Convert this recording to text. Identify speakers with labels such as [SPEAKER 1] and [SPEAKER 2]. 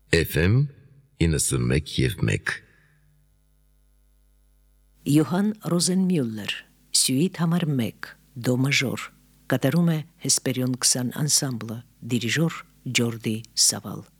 [SPEAKER 1] FM 91.1
[SPEAKER 2] Յոհան Ռոզենմյուլլեր, Սյուիթ համար 1, դո մաժոր, կատարում է Հեսպերիոն 20 անսամբլը, դիրիժոր Ջորդի Սավալ։